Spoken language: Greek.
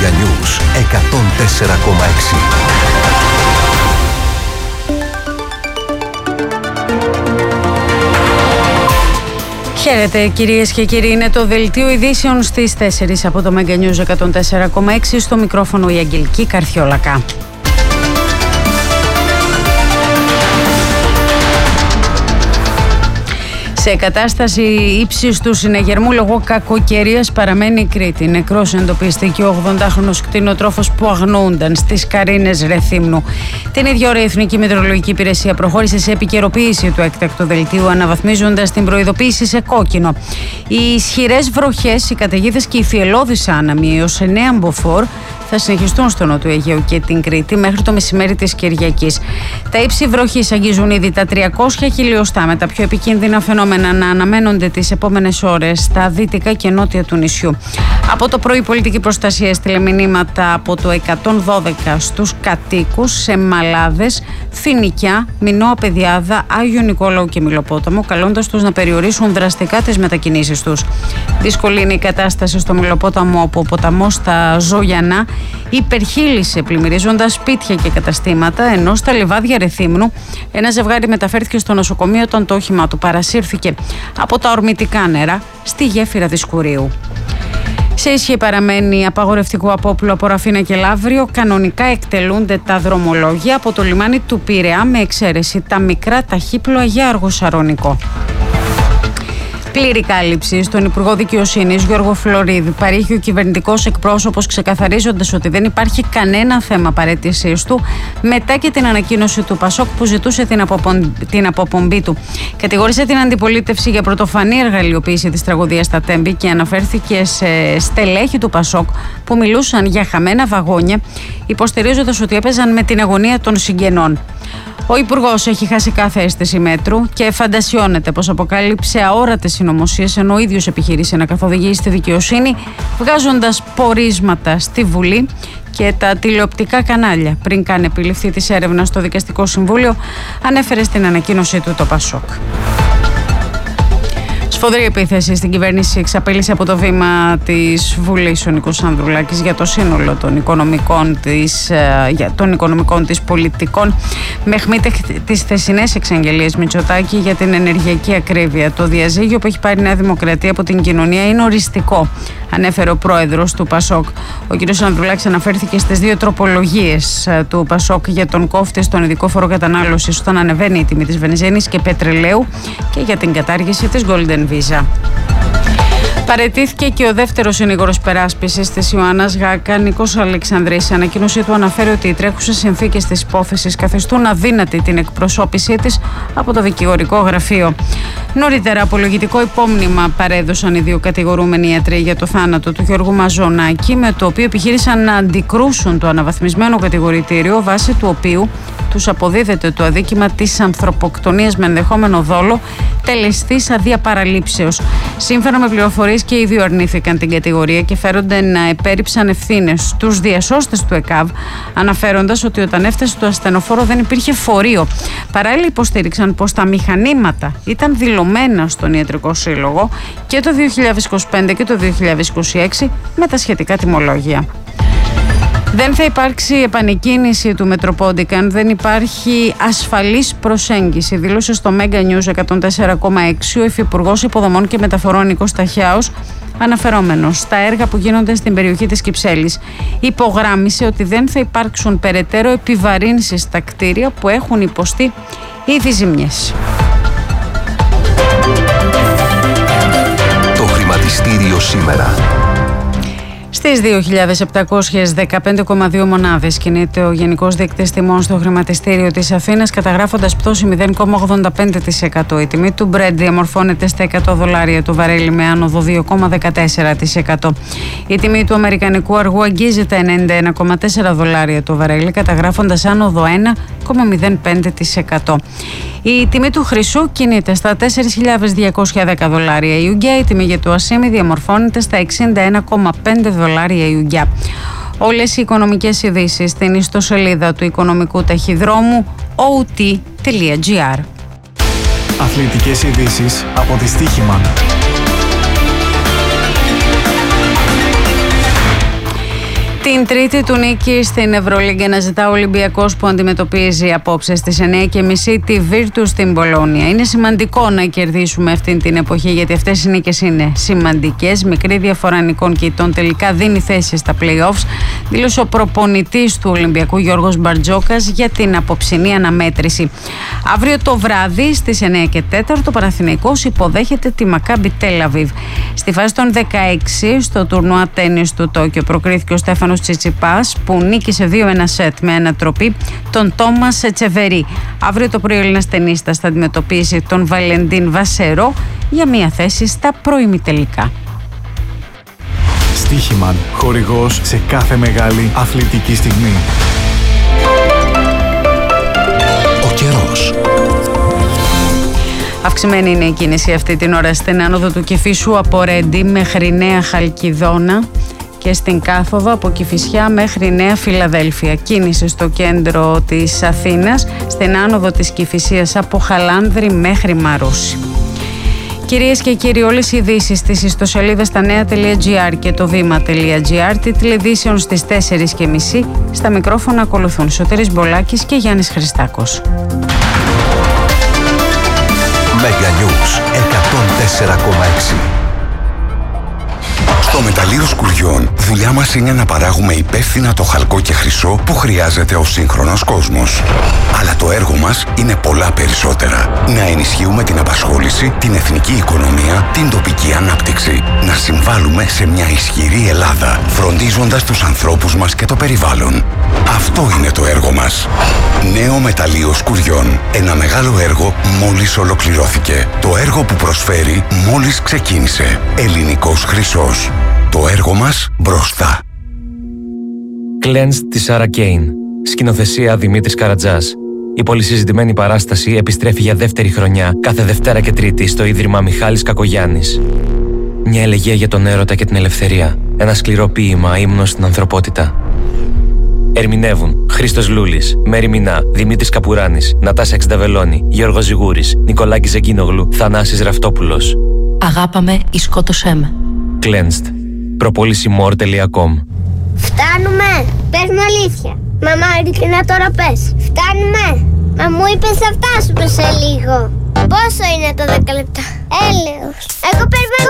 News 104,6. Χαίρετε κυρίες και κύριοι, είναι το δελτίο ειδήσεων στις 4 από το Mega News 104,6, στο μικρόφωνο η Αγγελική Καρθιόλακα. Σε κατάσταση ύψιστου συναγερμού λόγω κακοκαιρίας παραμένει η Κρήτη. Νεκρός εντοπίστηκε ο 80χρονος κτηνοτρόφος που αγνοούνταν στις Καρίνες Ρεθύμνου. Την ίδια ώρα η Εθνική Μετεωρολογική Υπηρεσία προχώρησε σε επικαιροποίηση του έκτακτου δελτίου, αναβαθμίζοντας την προειδοποίηση σε κόκκινο. Οι ισχυρές βροχές, οι καταιγίδες και οι φιελώδεις άναμοι έως 9 μποφόρ θα συνεχιστούν στο Νότιο Αιγαίο και την Κρήτη μέχρι το μεσημέρι της Κυριακής. Τα ύψη βροχής αγγίζουν ήδη τα 300 χιλιοστά, με τα πιο επικίνδυνα φαινόμενα να αναμένονται τις επόμενες ώρες στα δυτικά και νότια του νησιού. Από το πρωί, η πολιτική προστασία έστειλε μηνύματα από το 112 στους κατοίκους σε Μαλάδες, Φοινικιά, Μινώα Παιδιάδα, Άγιο Νικόλαο και Μιλοπόταμο, καλώντας τους να περιορίσουν δραστικά τις μετακινήσεις τους. Δύσκολη είναι η κατάσταση στο Μιλοπόταμο, όπου ο ποταμός στα Ζωγιανά υπερχείλησε, πλημμυρίζοντας σπίτια και καταστήματα, ενώ στα λιβάδια Ρεθύμνου ένα ζευγάρι μεταφέρθηκε στο νοσοκομείο όταν το όχημά του παρασύρθηκε από τα ορμητικά νερά στη γέφυρα Δισκουρίου. Σε ισχύ παραμένει απαγορευτικό απόπλου από Ραφίνα και Λαύριο. Κανονικά εκτελούνται τα δρομολόγια από το λιμάνι του Πειραιά, με εξαίρεση τα μικρά ταχύπλοα για Αργοσαρονικό. Πλήρη κάλυψη στον Υπουργό Δικαιοσύνης Γιώργο Φλωρίδη παρήχε ο κυβερνητικός εκπρόσωπος, ξεκαθαρίζοντας ότι δεν υπάρχει κανένα θέμα παραίτησής του μετά και την ανακοίνωση του Πασόκ που ζητούσε την αποπομπή του. Κατηγόρησε την αντιπολίτευση για πρωτοφανή εργαλειοποίηση της τραγωδίας στα Τέμπη και αναφέρθηκε σε στελέχη του Πασόκ που μιλούσαν για χαμένα βαγόνια, υποστηρίζοντας ότι έπαιζαν με την αγωνία των συγγενών. Ο Υπουργός έχει χάσει κάθε αίσθηση μέτρου και φαντασιώνεται πως αποκάλυψε αόρατες συνωμοσίες, ενώ ο ίδιος επιχείρησε να καθοδηγεί στη δικαιοσύνη, βγάζοντας πορίσματα στη Βουλή και τα τηλεοπτικά κανάλια. Πριν καν επιληφθεί της έρευνας στο Δικαστικό Συμβούλιο, ανέφερε στην ανακοίνωσή του το Πασόκ. Σφοδρή επίθεση στην κυβέρνηση εξαπέλυσε από το βήμα της Βουλής ο Νίκος Ανδρουλάκης για το σύνολο των οικονομικών της πολιτικών, με αιχμή τις θεσινές εξαγγελίες Μητσοτάκη για την ενεργειακή ακρίβεια. Το διαζύγιο που έχει πάρει η Νέα Δημοκρατία από την κοινωνία είναι οριστικό, ανέφερε ο πρόεδρος του Πασόκ. Ο κ. Ανδρουλάκης αναφέρθηκε στις δύο τροπολογίες του Πασόκ για τον κόφτη στον ειδικό φόρο κατανάλωσης όταν ανεβαίνει η τιμή της βενζίνης και πετρελαίου και για την κατάργηση της Golden Visa. Παραιτήθηκε και ο δεύτερος συνήγορος περάσπισης της Ιωάννας Γάκα, Νίκος Αλεξανδρής. Σε ανακοίνωσή του αναφέρει ότι οι τρέχουσες συνθήκες της υπόθεσης καθιστούν αδύνατη την εκπροσώπησή της από το δικηγορικό γραφείο. Νωρίτερα, απολογητικό υπόμνημα παρέδωσαν οι δύο κατηγορούμενοι ιατροί για το θάνατο του Γιώργου Μαζονάκη, με το οποίο επιχείρησαν να αντικρούσουν το αναβαθμισμένο κατηγορητήριο, βάσει του οποίου τους αποδίδεται το αδίκημα της ανθρωποκτονίας με ενδεχόμενο δόλο τελεστής αδεία παραλήψεως. Σύμφωνα με πληροφορίες, και οι δύο αρνήθηκαν την κατηγορία και φέρονται να επέριψαν ευθύνες στους διασώστες του ΕΚΑΒ, αναφέροντας ότι όταν έφτασε το ασθενοφόρο δεν υπήρχε φορείο. Παράλληλα, υποστήριξαν πως τα μηχανήματα ήταν δηλωμένα στον Ιατρικό Σύλλογο και το 2025 και το 2026 με τα σχετικά τιμολόγια. Δεν θα υπάρξει επανεκκίνηση του Μετροπόντικα αν δεν υπάρχει ασφαλής προσέγγιση, δήλωσε στο Mega News 104,6 ο Υφυπουργός Υποδομών και Μεταφορών Νίκος Ταχιάος, αναφερόμενος στα έργα που γίνονται στην περιοχή της Κυψέλης. Υπογράμμισε ότι δεν θα υπάρξουν περαιτέρω επιβαρύνσεις στα κτίρια που έχουν υποστεί ήδη ζημιές. Το χρηματιστήριο σήμερα. Στις 2.715,2 μονάδες κινείται ο Γενικός Δείκτης Τιμών στο χρηματιστήριο της Αθήνας, καταγράφοντας πτώση 0,85%. Η τιμή του Brent διαμορφώνεται στα $100 το βαρέλι, με άνοδο 2,14%. Η τιμή του αμερικανικού αργού αγγίζει τα $91,4 το βαρέλι, καταγράφοντας άνοδο 1,05%. Η τιμή του χρυσού κινείται στα $4.210 η Ιουγκιά. Η τιμή για το ασίμι διαμορφώνεται στα $61,5 η Ιουγκιά. Όλες οι οικονομικές ειδήσεις στην ιστοσελίδα του οικονομικού ταχυδρόμου ot.gr. Αθλητικές ειδήσεις από τη Στοίχημα. Την τρίτη του νίκη στην Ευρωλίγκα αναζητά ο Ολυμπιακός που αντιμετωπίζει απόψε στις 9:30 τη Βίρτου στην Πολόνια. Είναι σημαντικό να κερδίσουμε αυτή την εποχή, γιατί αυτές οι νίκες είναι σημαντικές. Μικρή διαφορά νικών κοιτών τελικά δίνει θέση στα play-offs, δήλωσε ο προπονητής του Ολυμπιακού Γιώργος Μπαρτζόκας για την απόψινή αναμέτρηση. Αύριο το βράδυ στις 9:04 ο Παναθηναϊκός υποδέχεται τη Μακάμπι Τελ Αβίβ. Στη φάση των 16 στο τουρνουά τένις του Τόκιο προκρίθηκε ο Στέφανος Τσιτσιπάς που νίκησε 2-1 σετ με ανατροπή τον Τόμας Ετσεβερί. Αύριο το πρωί ο Έλληνας τενίστας θα αντιμετωπίσει τον Βαλεντίν Βασερό για μια θέση στα προημιτελικά. Στοίχημαν, χορηγός σε κάθε μεγάλη αθλητική στιγμή. Ο καιρός. Αυξημένη είναι η κίνηση αυτή την ώρα στην άνοδο του Κηφίσου από Ρέντι μέχρι Νέα Χαλκιδόνα και στην κάθοδο από Κηφισιά μέχρι Νέα Φιλαδέλφια. Κίνηση στο κέντρο της Αθήνας, στην άνοδο της Κηφισίας από Χαλάνδρη μέχρι Μαρούσι. Κυρίες και κύριοι, όλες οι ειδήσεις στις ιστοσελίδες stanea.gr και το βήμα.gr, τίτλοι ειδήσεων στις 4:30. Στα μικρόφωνα ακολουθούν Σωτήρης Μπολάκης και Γιάννης Χριστάκος. Mega News 104,6. Στο μεταλλείο Σκουριών, δουλειά μας είναι να παράγουμε υπεύθυνα το χαλκό και χρυσό που χρειάζεται ο σύγχρονος κόσμος. Αλλά το έργο μας είναι πολλά περισσότερα. Να ενισχύουμε την απασχόληση, την εθνική οικονομία, την τοπική ανάπτυξη. Να συμβάλλουμε σε μια ισχυρή Ελλάδα, φροντίζοντας τους ανθρώπους μας και το περιβάλλον. Αυτό είναι το έργο μας. Νέο μεταλλείο Σκουριών. Ένα μεγάλο έργο μόλις ολοκληρώθηκε. Το έργο που προσφέρει μόλις ξεκίνησε. Ελληνικός χρυσός. Το έργο μας μπροστά. Cleansed της Σάρα Κέιν. Σκηνοθεσία Δημήτρης Καρατζάς. Η πολυσυζητημένη παράσταση επιστρέφει για δεύτερη χρονιά κάθε Δευτέρα και Τρίτη στο Ίδρυμα Μιχάλης Κακογιάννης. Μια ελεγεία για τον έρωτα και την ελευθερία. Ένα σκληρό ποίημα ύμνος στην ανθρωπότητα. Ερμηνεύουν Χρήστος Λούλης, Μέρη Μινά, Δημήτρης Καπουράνης, Νατάσα Εξνταβελώνη, Γιώργος Ζιγούρης, Νικολάκης Ζεγκίνογλου, Θανάσης Ραφτόπουλος. Αγάπαμε ή σκότωσέ με. Cleansed. Προπόλησιμor.com. Φτάνουμε! Πες μου αλήθεια. Μαμά, ειλικρινά τώρα πες. Φτάνουμε! Μα μου είπες θα φτάσουμε σε λίγο. Πόσο είναι το 10 λεπτά? Έλεος. Εγώ περιμένω.